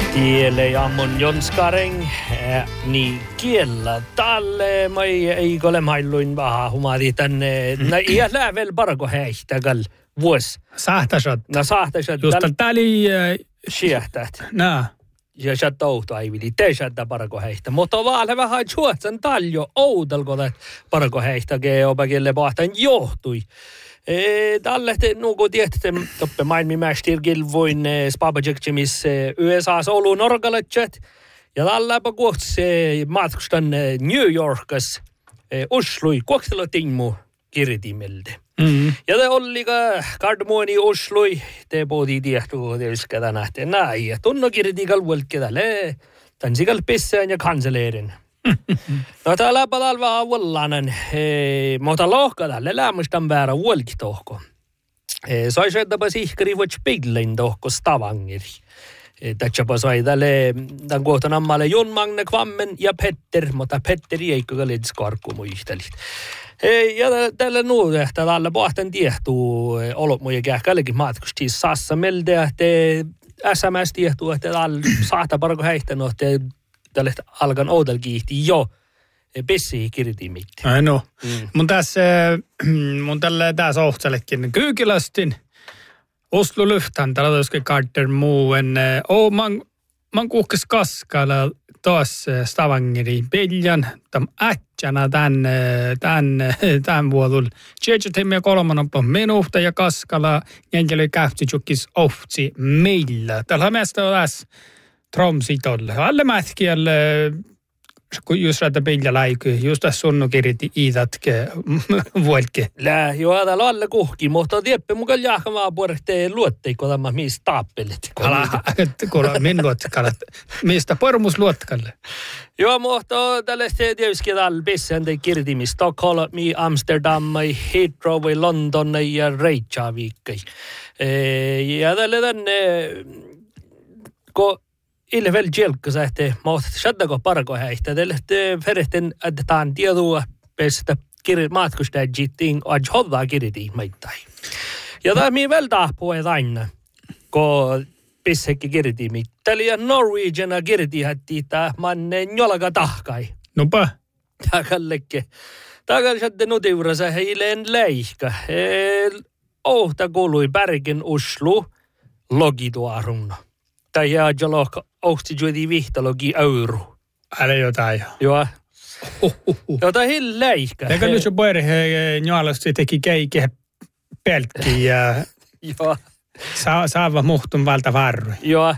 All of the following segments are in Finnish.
Tielle ammon Jonskareng, niin kiellä tälle mai ei ole mailuin vähän humadi tänne. Ja lävel parko heihtäkäl vuos. Sahtasat. No sahtasat. Just tali siehtät. No. Ja sä touhto ei vili, te sätä parko heihtä. Mutta vaan vähän suotsan taljo oudelko parko heihtäke opakille pahtan johtui. Tälle nuku tiedätte, toppe maailmimästirgil voin spabajektimis USAs olu norgaletset. Ja tällä kohti matkustan New Yorkas Oslui kohtalotinmu kirjatimeltä. Ja te oli kardmuoni Oslui, te pohtii tiehtuu tietysti nähtä näin. Ja tunno kirjatikal vuolkedalle, tansikal pissään ja kanseleerin. No täällä padal vähän vallainen, mutta lohkadalle lämmästän väärä vuolkitohko. Sai syöttäpä sihkari vuots piglein tohko Stavangeri. Tätsäpä sai tälle, tämän kohtan ammalle Jon Magne Kvammen ja Petter, mutta Petteri ei kyllä liitsi karkkuun muistelit. Ja tällä nuudehtä tällä pohtan tiehtuu olot muja kähkällekin matkustiin sassa meiltä, että SMS tiehtuu, että tällä saattaa parko häihtänyt, että tälle alkan outel kiihti jo pessiin kirjatimitti. Ai no. Mun tässä ohtsellekin kyykilastin. Oslo Lufthan, tällä tosiaan karter muuen. Man kuhkes kaskalla taas Stavangeri peljan. Tam ätsänä tämän vuodulla. Tjejetemme kolmanoppa menuhta ja kaskalla. Jänkeli kähtitsukis ohtsi meillä. Tällä meistä on tässä Tromsitolle. Alle mätkiälle, kun just räätä pelja läiky, just tässä sunnukiriti iitatke vuolke. Lää, joo, täällä alle kuhki, mutta tieppä mukaan jahkamaa puolehteen luotteikko tämä mistä taappelet. Kuule, min luottikalle. Mistä pormus luottikalle? Joo, mutta tällaista tietysti täällä pissään te kirtimi Stockholm, Amsterdam, Heathrow, London ja Reykjavik. Ja tällä tänne, kun ilvel jelkka sähte, mutta sattako parko häistä, tällä ferehten adetaan tietoa pestä matkustajittiin, että hoddaa kirjoitiin meittain. Ja tämä minä vielä tahpuet aina, kun pissekin kirjoitiin mitteli ja Norwegiana kirjoitiin, että mannen jolka tahkai. Nopa. Takallekke. Takallisette nutiurassa heileen leihka. Ohta kuului Bergen Oslo logituarunno. Tai jäädjalo ohti juuri vihtalogi euro. Älä jotain. Joo. Jota hill leihka. Eikä nyt jo perhe njaalasti teki keike pelkki ja saava muhtun valta varru. Joo.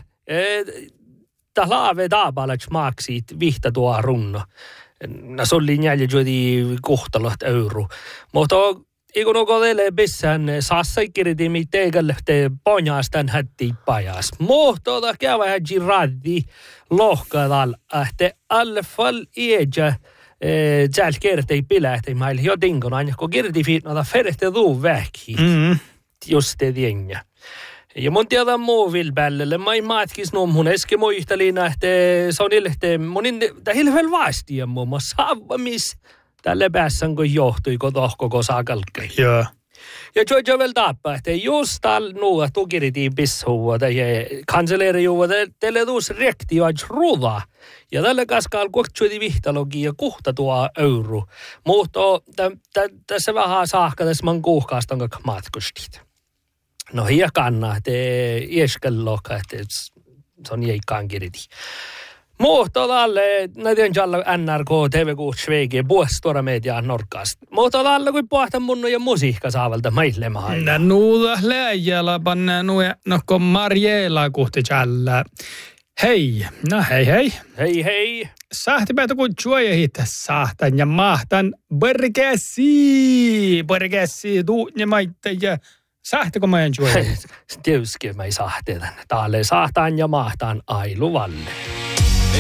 Tämä laave taapalaks maaksit vihtatuarunno. No se oli jäljellä juuri kohtalot euro. Mutta kun onko teille pissään sassai kirjoitimme teikalle ponjastan hätti pajas. Mutta käydä hädji raddi lohkadal, että alle fall iäjä täällä kertei pilähtei maille jotinkon aina, kun kirjoitin noita ferehte tuu vähki. Just te tiengä. Ja mun tiedän muu vilpällelle, mä ei maatkis no mun eske muisteliina, että se on ilhte, monin, tämä hilvel vaastia muun muassa saavamis. Tälle päässään kun johtui, kun tohkoko saa kalkkei. Joo. Ja jo vielä tappaa, että just täällä nuua tukiritiin pissuua, tai kanseleerijuua, teille tuus rektioit ruudaa. Ja tälle kaskaal kohtsuiti vihtalogi ja kohta tuo euro. Mutta tässä vähän saakka, tässä man kuuhkaasta on matkustit. No hiekanna, että ieskelloka, että se on jäikkaan kiriti. Mutta tälle, näitä on jalla NRK, TV6, Svege, Buostora Media, Norkast. Mutta tälle, kun pohtan mun ja musiikka saavalta meille maailmaa. Nuuda läjällä panna nuja, kun Marjela kuhti jalla. Hei, no hei. Hei. Sahtipäätä kun juojahita sahtan ja mahtan Bergessi, tuutne maitta ja sahtiko mä en juojahita? Tietysti mä ei sahteta. Täällä sahtan ja mahtan ailuvalle.